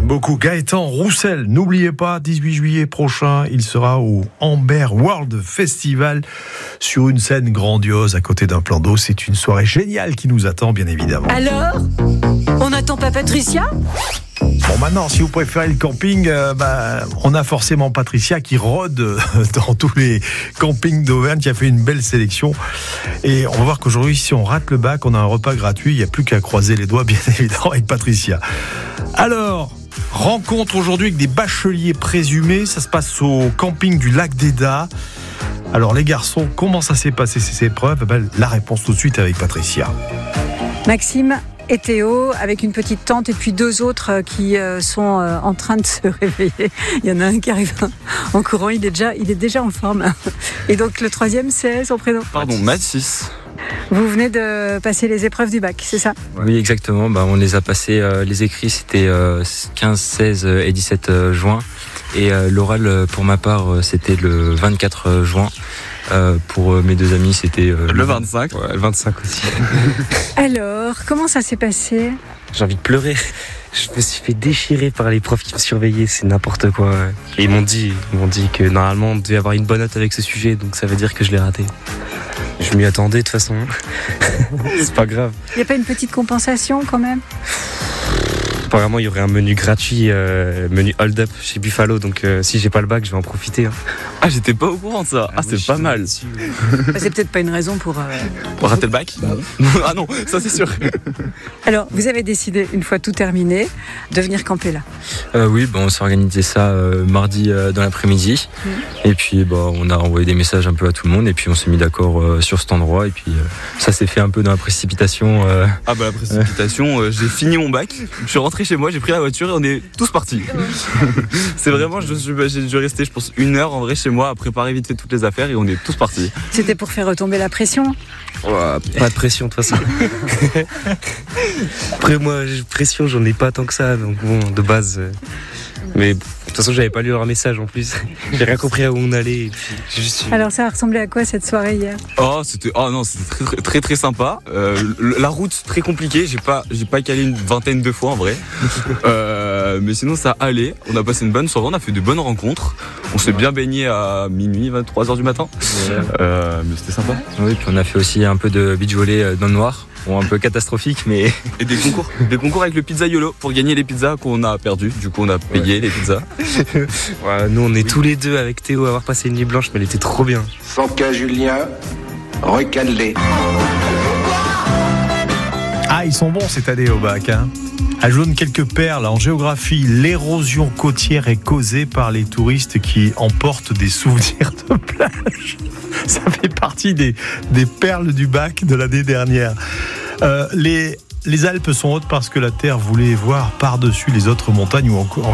J'aime beaucoup Gaëtan Roussel. N'oubliez pas, 18 juillet prochain, il sera au Amber World Festival sur une scène grandiose à côté d'un plan d'eau. C'est une soirée géniale qui nous attend, bien évidemment. Alors, on n'attend pas Patricia ? Bon, maintenant, si vous préférez le camping, on a forcément Patricia qui rôde dans tous les campings d'Auvergne, qui a fait une belle sélection. Et on va voir qu'aujourd'hui, si on rate le bac, on a un repas gratuit. Il n'y a plus qu'à croiser les doigts, bien évidemment, avec Patricia. Alors, rencontre aujourd'hui avec des bacheliers présumés. Ça se passe au camping du Lac d'Eda. Alors, les garçons, comment ça s'est passé ces épreuves ? La réponse tout de suite avec Patricia. Maxime et Théo, avec une petite tante et puis deux autres qui sont en train de se réveiller. Il y en a un qui arrive en courant, il est déjà en forme. Et donc le troisième, c'est son prénom. Pardon, Mathis. Vous venez de passer les épreuves du bac, c'est ça ? Oui, exactement. On les a passés, les écrits, c'était 15, 16 et 17 juin. Et l'oral, pour ma part, c'était le 24 juin. Pour mes deux amis, c'était le 25. Ouais, le 25 aussi. Alors, comment ça s'est passé ? J'ai envie de pleurer. Je me suis fait déchirer par les profs qui me surveillaient, c'est n'importe quoi. Et ils m'ont dit que normalement on devait avoir une bonne note avec ce sujet, donc ça veut dire que je l'ai raté. Je m'y attendais de toute façon. C'est pas grave. Il n'y a pas une petite compensation quand même ? Apparemment, il y aurait un menu gratuit, menu hold-up chez Buffalo, donc si j'ai pas le bac, je vais en profiter. Ah, j'étais pas au courant de ça. Ah, c'est pas mal. C'est peut-être pas une raison pour rater le bac ? Ah non, ça c'est sûr. Alors, vous avez décidé, une fois tout terminé, de venir camper là ? Oui, on s'est organisé ça mardi dans l'après-midi. Et puis, on a envoyé des messages un peu à tout le monde. Et puis, on s'est mis d'accord sur cet endroit. Et puis, ça s'est fait un peu dans la précipitation. La précipitation, j'ai fini mon bac. Je suis rentré chez moi, j'ai pris la voiture et on est tous partis. C'est vraiment, j'ai dû rester, je pense, 1 heure en vrai chez moi à préparer vite fait toutes les affaires et on est tous partis. C'était pour faire retomber la pression ? Pas de pression de toute façon. Après moi, pression, j'en ai pas tant que ça, donc bon, de base. Mais de toute façon, j'avais pas lu leur message en plus. J'ai rien compris à où on allait. Et puis, Alors, ça a ressemblé à quoi cette soirée hier ? C'était très, très, très sympa. La route très compliquée. J'ai pas calé une vingtaine de fois en vrai. Mais sinon, ça allait. On a passé une bonne soirée. On a fait de bonnes rencontres. On s'est bien baigné à minuit, 23h du matin. Mais c'était sympa. Oui, puis on a fait aussi un peu de beach volley dans le noir. Bon, un peu catastrophique, mais... Et des concours avec le pizzaiolo pour gagner les pizzas qu'on a perdues. Du coup, on a payé les pizzas. Nous, on est tous les deux avec Théo à avoir passé une nuit blanche, mais elle était trop bien. 115 Julien, recalé. Ah, ils sont bons cette année au bac, hein. Ajoute quelques perles en géographie. L'érosion côtière est causée par les touristes qui emportent des souvenirs de plage. Ça fait partie des perles du bac de l'année dernière. Les Alpes sont hautes parce que la Terre voulait voir par-dessus les autres montagnes ou encore